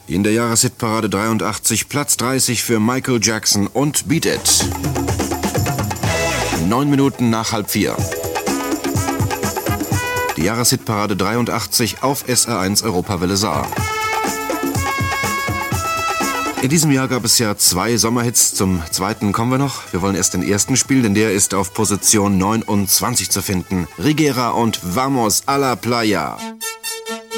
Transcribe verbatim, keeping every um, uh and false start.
In der Jahreshitparade dreiundachtzig, Platz dreißig für Michael Jackson und Beat It. Neun Minuten nach halb vier. Die Jahreshitparade dreiundachtzig auf S R eins Europawelle Saar. In diesem Jahr gab es ja zwei Sommerhits, zum zweiten kommen wir noch. Wir wollen erst den ersten spielen, denn der ist auf Position neunundzwanzig zu finden. Rigera und Vamos a la Playa.